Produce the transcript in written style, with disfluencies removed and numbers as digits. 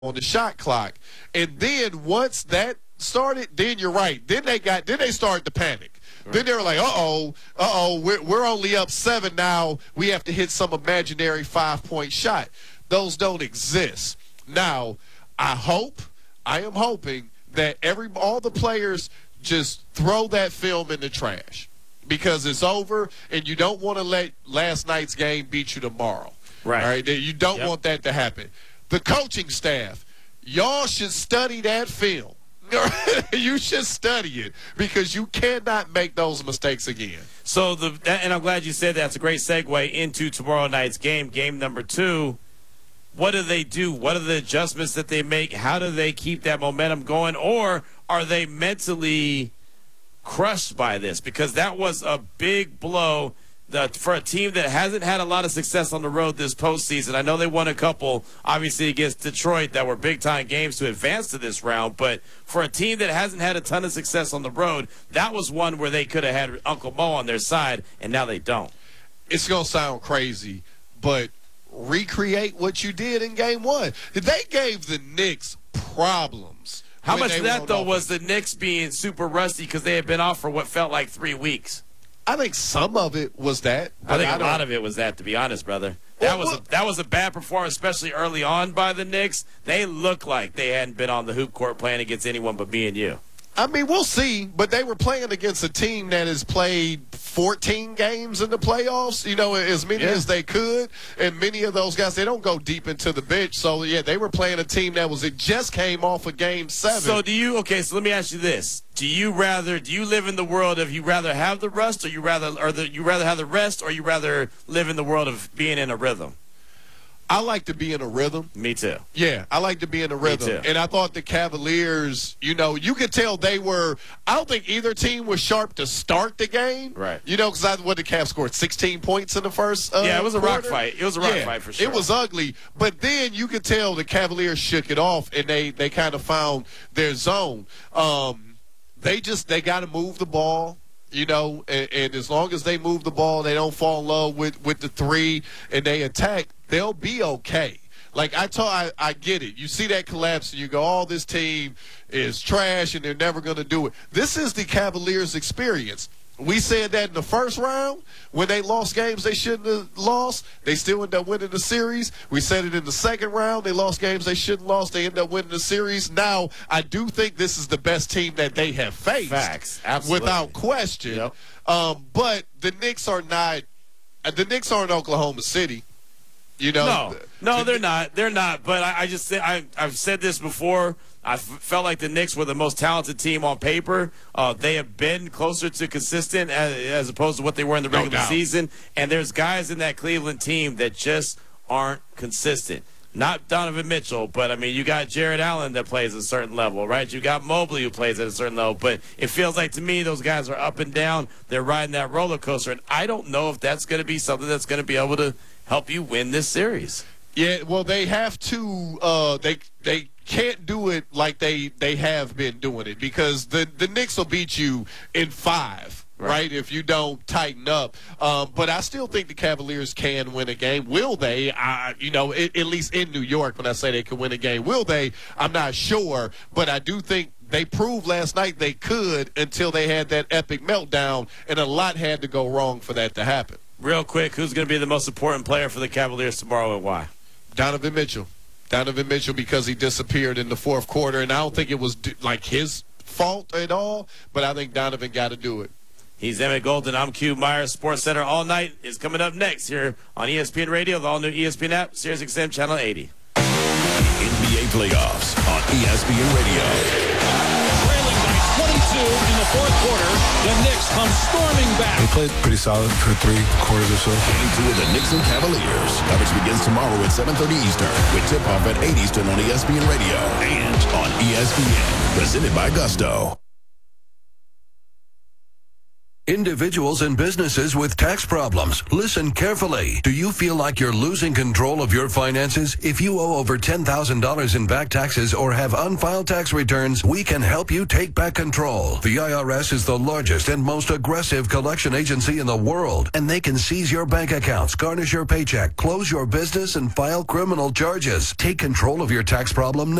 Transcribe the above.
on the shot clock. And then once that started, then you're right. Then they started to panic. Right. Then they were like, we're only up 7 now. We have to hit some imaginary 5-point shot. Those don't exist. Now, I am hoping that all the players just throw that film in the trash because it's over, and you don't want to let last night's game beat you tomorrow. Right. All right? You don't want that to happen. The coaching staff, y'all should study that film. You should study it because you cannot make those mistakes again. So, and I'm glad you said that. It's a great segue into tomorrow night's game, game number 2. What do they do? What are the adjustments that they make? How do they keep that momentum going? Or are they mentally crushed by this? Because that was a big blow for a team that hasn't had a lot of success on the road this postseason. I know they won a couple, obviously, against Detroit that were big-time games to advance to this round. But for a team that hasn't had a ton of success on the road, that was one where they could have had Uncle Mo on their side, and now they don't. It's going to sound crazy, but recreate what you did in game 1. They gave the Knicks problems. How much of that, though, was the Knicks being super rusty because they had been off for what felt like 3 weeks? I think some of it was that. I think a lot of it was that, to be honest, brother. That was a bad performance, especially early on by the Knicks. They looked like they hadn't been on the hoop court playing against anyone but me and you. I mean, we'll see, but they were playing against a team that has played 14 games in the playoffs, as many as they could, and many of those guys, they don't go deep into the bench. So, yeah, they were playing a team it just came off of Game 7. So so let me ask you this. Do you live in the world of you rather have the rust, or you rather have the rest, or you rather live in the world of being in a rhythm? I like to be in a rhythm. Me too. Yeah, I like to be in a rhythm. Me too. And I thought the Cavaliers, you could tell I don't think either team was sharp to start the game. Right. Because the Cavs scored 16 points in the first it was a quarter. rock fight. It was a rock fight for sure. It was ugly. But then you could tell the Cavaliers shook it off, and they kind of found their zone. They got to move the ball. And as long as they move the ball, they don't fall in love with the three, and they attack, they'll be okay. Like I get it. You see that collapse, and you go, this team is trash, and they're never going to do it. This is the Cavaliers' experience. We said that in the first round when they lost games they shouldn't have lost. They still end up winning the series. We said it in the second round. They lost games they shouldn't have lost. They end up winning the series. Now, I do think this is the best team that they have faced. Facts. Absolutely. Without question. Yep. But the Knicks are not – the Knicks aren't Oklahoma City. No, they're not. They're not. But I've said this before. I felt like the Knicks were the most talented team on paper. They have been closer to consistent as opposed to what they were in the regular season. And there's guys in that Cleveland team that just aren't consistent. Not Donovan Mitchell, but, you got Jared Allen that plays at a certain level, right? You got Mobley who plays at a certain level. But it feels like, to me, those guys are up and down. They're riding that roller coaster. And I don't know if that's going to be something that's going to be able to help you win this series. Yeah, well, they have to they can't do it like they have been doing it because the Knicks will beat you in 5, right, if you don't tighten up. But I still think the Cavaliers can win a game. Will they? At least in New York, when I say they can win a game. Will they? I'm not sure. But I do think they proved last night they could until they had that epic meltdown, and a lot had to go wrong for that to happen. Real quick, who's going to be the most important player for the Cavaliers tomorrow and why? Donovan Mitchell. Donovan Mitchell, because he disappeared in the fourth quarter, and I don't think it was his fault at all, but I think Donovan got to do it. He's Emmett Golden. I'm Q Myers. Sports Center All Night is coming up next here on ESPN Radio, the all-new ESPN app, SiriusXM Channel 80. NBA playoffs on ESPN Radio. Trailing by 22 in the fourth quarter, the Knicks come storming back. They played pretty solid for 3 quarters or so. Game 2 of the Knicks and Cavaliers. Coverage begins tomorrow at 7:30 Eastern with tip-off at 8 Eastern on ESPN Radio and on ESPN. Presented by Gusto. Individuals and businesses with tax problems, listen carefully. Do you feel like you're losing control of your finances? If you owe over $10,000 in back taxes or have unfiled tax returns, we can help you take back control. The IRS is the largest and most aggressive collection agency in the world, and they can seize your bank accounts, garnish your paycheck, close your business, and file criminal charges. Take control of your tax problem